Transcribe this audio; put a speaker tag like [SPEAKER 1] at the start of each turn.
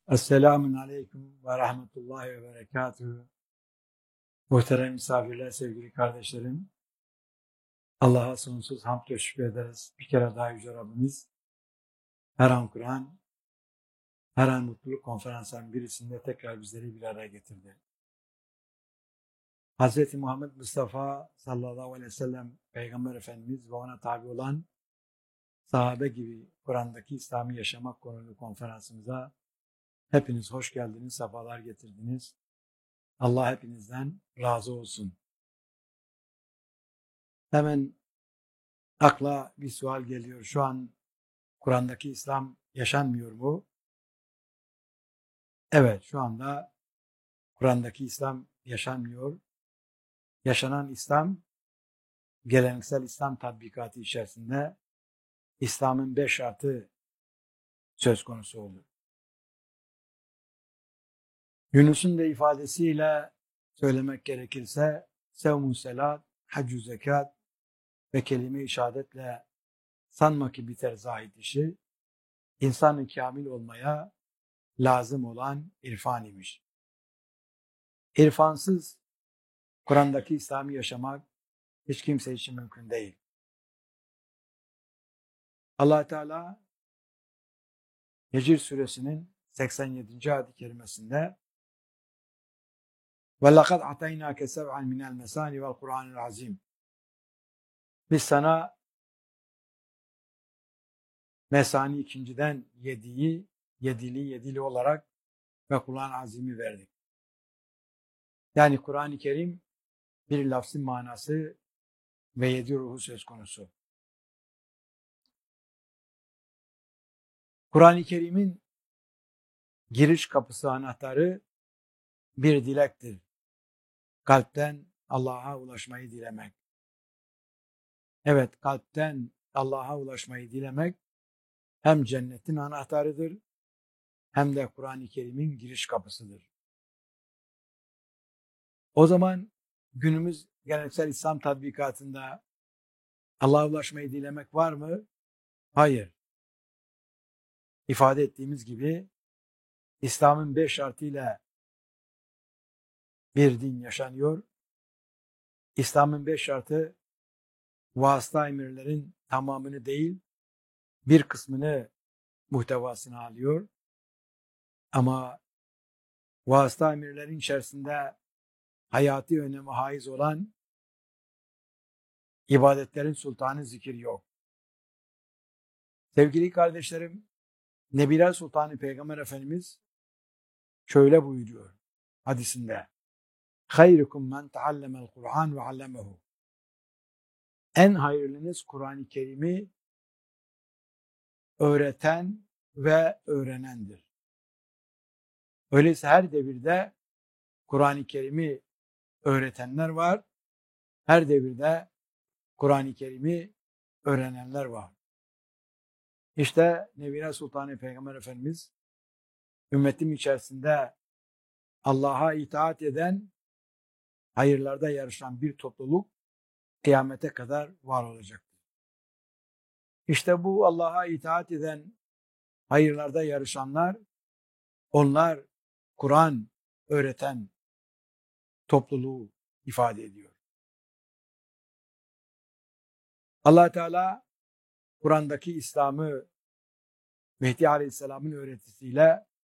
[SPEAKER 1] Esselamun Aleyküm ve Rahmetullahi ve Berekatuhu. Muhterem misafirler, sevgili kardeşlerim. Allah'a sonsuz hamd ve şükür ederiz. Bir kere daha Yüce Rabbimiz her an Kur'an, her an mutluluk konferansının birisinde tekrar bizleri bir araya getirdi. Hz. Muhammed Mustafa sallallahu aleyhi ve sellem Peygamber Efendimiz ve ona tabi olan sahabe gibi Kur'an'daki İslami yaşamak konulu konferansımıza hepiniz hoş geldiniz, sefalar getirdiniz. Allah hepinizden razı olsun. Hemen akla bir sual geliyor. Şu an Kur'an'daki İslam yaşanmıyor mu? Evet, şu anda Kur'an'daki İslam yaşanmıyor. Yaşanan İslam, geleneksel İslam tatbikatı içerisinde İslam'ın 5 şartı söz konusu oldu. Yunus'un da ifadesiyle söylemek gerekirse sevmu selat, haccü zekat ve kelime-i şehadetle sanma ki biter zahid işi, insanın kamil olmaya lazım olan irfan imiş. İrfansız Kur'an'daki İslam'ı yaşamak hiç kimse için mümkün değil. Allah Teala Hicr suresinin 87. ayet-i kerimesinde وَلَقَدْ عَطَيْنَاكَ سَبْعًا مِنَ الْمَسَانِ وَالْقُرْآنِ الْعَظِيمِ Biz sana Mesani ikinciden yedili olarak ve Kur'an-ı Azim'i verdik. Yani Kur'an-ı Kerim bir lafzın manası ve 7 ruhu söz konusu. Kur'an-ı Kerim'in giriş kapısı anahtarı bir dilektir. Kalpten Allah'a ulaşmayı dilemek. Evet, kalpten Allah'a ulaşmayı dilemek hem cennetin anahtarıdır hem de Kur'an-ı Kerim'in giriş kapısıdır. O zaman günümüz geleneksel İslam tatbikatında Allah'a ulaşmayı dilemek var mı? Hayır. İfade ettiğimiz gibi İslam'ın 5 şartıyla bir din yaşanıyor. İslam'ın 5 şartı vasıta emirlerin tamamını değil, bir kısmını muhtevasına alıyor. Ama vasıta emirlerin içerisinde hayati öneme haiz olan ibadetlerin sultanı zikir yok. Sevgili kardeşlerim, Nebiler Sultanı Peygamber Efendimiz şöyle buyuruyor hadisinde. Hayrukum men taallemel Kur'an ve allemehu. En hayırlınız Kur'an-ı Kerim'i öğreten ve öğrenendir. Öyleyse her devirde Kur'an-ı Kerim'i öğretenler var. Her devirde Kur'an-ı Kerim'i öğrenenler var. İşte Nebiler Sultanı Peygamber Efendimiz ümmetim içerisinde Allah'a itaat eden, hayırlarda yarışan bir topluluk kıyamete kadar var olacaktır. İşte bu Allah'a itaat eden, hayırlarda yarışanlar, onlar Kur'an öğreten topluluğu ifade ediyor. Allah Teala Kur'an'daki İslam'ı Mehdi Aleyhisselam'ın öğretisiyle